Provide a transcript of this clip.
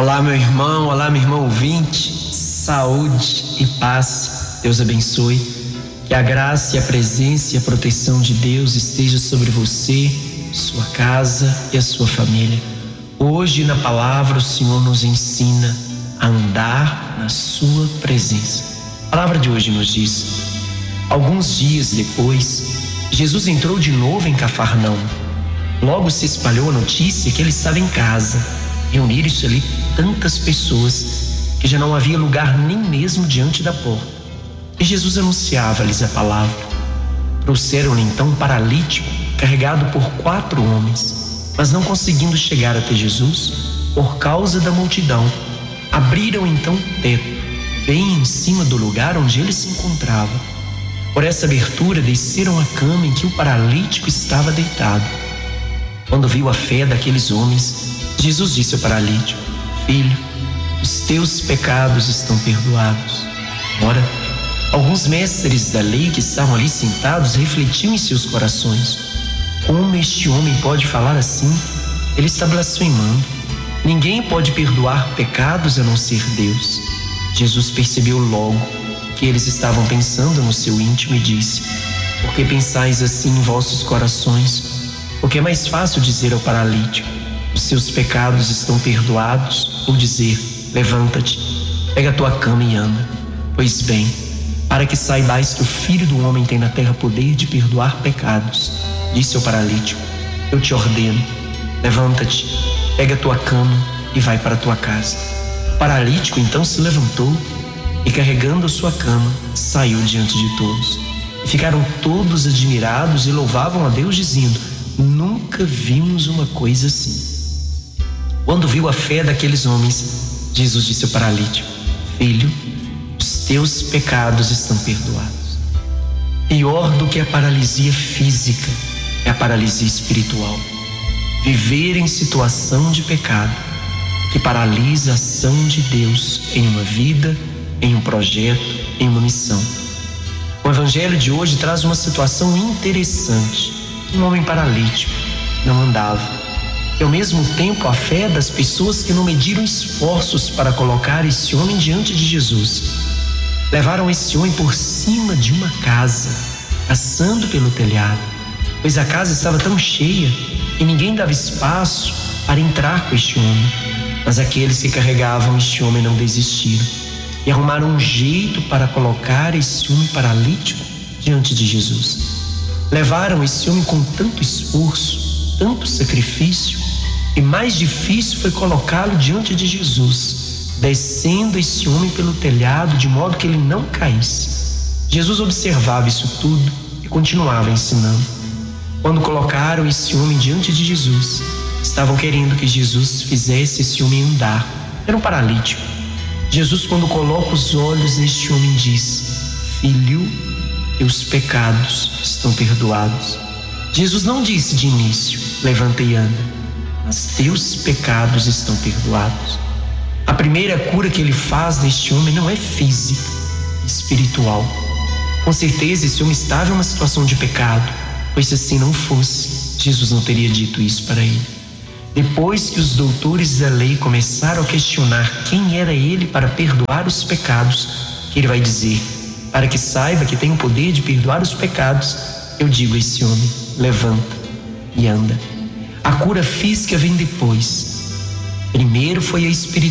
Olá, meu irmão, olá, minha irmã ouvinte, saúde e paz, Deus abençoe, que a graça e a presença e a proteção de Deus esteja sobre você, sua casa e a sua família. Hoje na palavra o Senhor nos ensina a andar na sua presença. A palavra de hoje nos diz: alguns dias depois, Jesus entrou de novo em Cafarnaum. Logo se espalhou a notícia que ele estava em casa. Reuniram-se ali tantas pessoas que já não havia lugar nem mesmo diante da porta. E Jesus anunciava-lhes a palavra. Trouxeram-lhe então um paralítico carregado por 4 homens, mas não conseguindo chegar até Jesus por causa da multidão, abriram então o teto, bem em cima do lugar onde ele se encontrava. Por essa abertura desceram a cama em que o paralítico estava deitado. Quando viu a fé daqueles homens, Jesus disse ao paralítico: filho, os teus pecados estão perdoados. Ora, alguns mestres da lei que estavam ali sentados refletiam em seus corações: como este homem pode falar assim? Ele está blasfemando. Ninguém pode perdoar pecados a não ser Deus. Jesus percebeu logo que eles estavam pensando no seu íntimo e disse: por que pensais assim em vossos corações? Porque é mais fácil dizer ao paralítico: os seus pecados estão perdoados, ou dizer: levanta-te, pega a tua cama e anda. Pois bem, para que saibais que o Filho do Homem tem na terra poder de perdoar pecados, disse ao paralítico: eu te ordeno, levanta-te, pega a tua cama e vai para a tua casa. O paralítico então se levantou e, carregando a sua cama, saiu diante de todos. E ficaram todos admirados e louvavam a Deus, dizendo: nunca vimos uma coisa assim. Quando viu a fé daqueles homens, Jesus disse ao paralítico: filho, os teus pecados estão perdoados. Pior do que a paralisia física é a paralisia espiritual. Viver em situação de pecado, que paralisa a ação de Deus em uma vida, em um projeto, em uma missão. O evangelho de hoje traz uma situação interessante. Um homem paralítico não andava. E ao mesmo tempo a fé das pessoas que não mediram esforços para colocar esse homem diante de Jesus. Levaram esse homem por cima de uma casa, passando pelo telhado, pois a casa estava tão cheia e ninguém dava espaço para entrar com este homem. Mas aqueles que carregavam este homem não desistiram e arrumaram um jeito para colocar esse homem paralítico diante de Jesus. Levaram esse homem com tanto esforço, tanto sacrifício, e mais difícil foi colocá-lo diante de Jesus, descendo esse homem pelo telhado de modo que ele não caísse. Jesus observava isso tudo e continuava ensinando. Quando colocaram esse homem diante de Jesus, estavam querendo que Jesus fizesse esse homem andar. Era um paralítico. Jesus, quando coloca os olhos neste homem, diz: filho, teus pecados estão perdoados. Jesus não disse de início: levanta e anda, mas teus pecados estão perdoados. A primeira cura que ele faz neste homem não é física, é espiritual. Com certeza esse homem estava em uma situação de pecado, pois se assim não fosse, Jesus não teria dito isso para ele. Depois que os doutores da lei começaram a questionar quem era ele para perdoar os pecados, que ele vai dizer: para que saiba que tem o poder de perdoar os pecados, eu digo a esse homem: levanta e anda. A cura física vem depois. Primeiro foi a espiritual.